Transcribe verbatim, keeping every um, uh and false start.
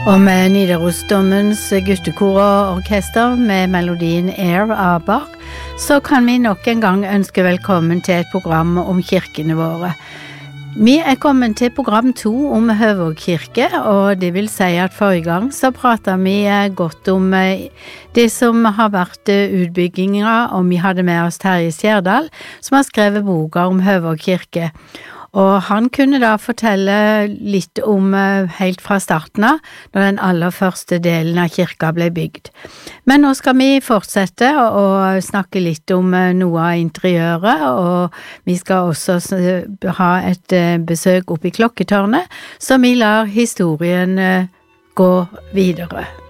Og med Nidarosdommens guttekor og orkester med melodien Air av Bach, så kan vi nok en gang ønske velkommen til et program om kirkene våre. Vi er kommet til program to om Høvåg kirke, og det vil si at forrige gang så pratet vi godt om det som har vært utbygginger, og vi hadde med oss Terje Skjerdal, som har skrevet boka om Høvåg kirke. Og han kunne da fortelle litt om helt fra starten av, når den aller første delen av kirka ble bygd. Men nå skal vi fortsette å snakke litt om noe av interiøret, og vi skal også ha et besøk oppe i klokketårnet, så vi lar historien gå videre.